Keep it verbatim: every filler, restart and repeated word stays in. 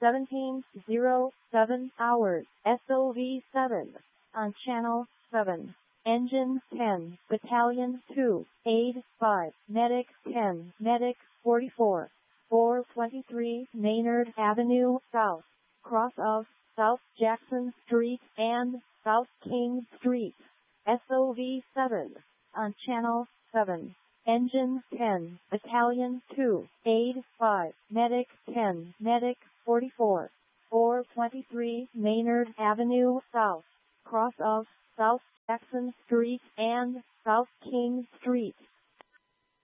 seventeen oh seven hours, S O V seven, on Channel seven. Engine ten, Battalion two, Aid five, Medic ten, Medic forty-four, four twenty-three Maynard Avenue South, cross of South Jackson Street and South King Street, S O V seven, on Channel seven. Engine ten, Battalion two, Aid five, Medic ten, Medic forty-four, four twenty-three Maynard Avenue South, cross of South Jackson Street and South King Street,